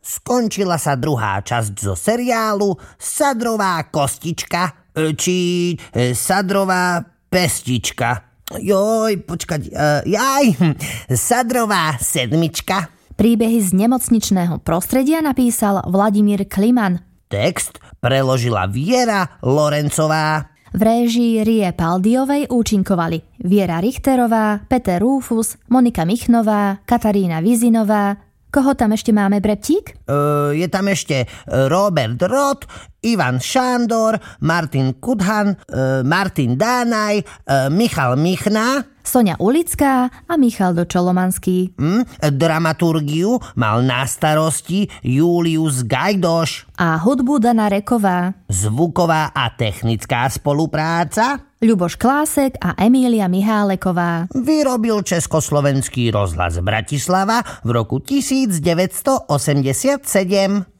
Skončila sa druhá časť zo seriálu Sadrová kostička, či Sadrová pestička. Sadrová sedmička. Príbehy z nemocničného prostredia napísal Vladimír Kliman. Text preložila Viera Lorencová. V réžii Rie Paldiovej účinkovali Viera Richterová, Peter Rúfus, Monika Michnová, Katarína Vizinová. Koho tam ešte máme, Breptík? Je tam ešte Robert Roth, Ivan Šándor, Martin Kudhan, Martin Dánaj, Michal Michna, Soňa Ulická a Michal Dočolomanský. Dramaturgiu mal na starosti Julius Gajdoš. A hudbu Dana Reková. Zvuková a technická spolupráca Ľuboš Klásek a Emília Miháleková. Vyrobil Československý rozhlas Bratislava v roku 1987.